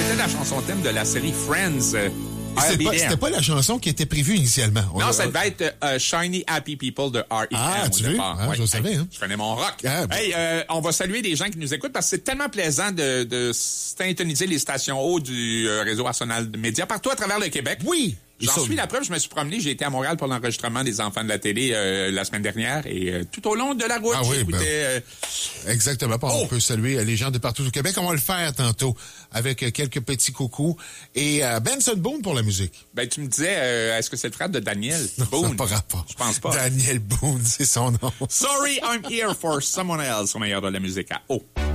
C'était la chanson thème de la série Friends. C'était pas la chanson qui était prévue initialement. Non, ça devait être Shiny Happy People de R.E.M. Ah, tu veux? Ah, je le savais. Hein? Je connais mon rock. Ah, ben. Hey, on va saluer des gens qui nous écoutent parce que c'est tellement plaisant de syntoniser les stations haut du réseau Arsenal de médias partout à travers le Québec. Oui. J'en suis la preuve, je me suis promené, j'ai été à Montréal pour l'enregistrement des Enfants de la télé la semaine dernière et tout au long de la route, j'écoutais... Exactement. On peut saluer les gens de partout au Québec. On va le faire tantôt avec quelques petits coucous. Et Benson Boone pour la musique. Ben, tu me disais, est-ce que c'est le frère de Daniel Boone? Non, ça n'a pas rapport. Je pense pas. Daniel Boone, c'est son nom. Sorry, I'm here for someone else au meilleur de la musique à O.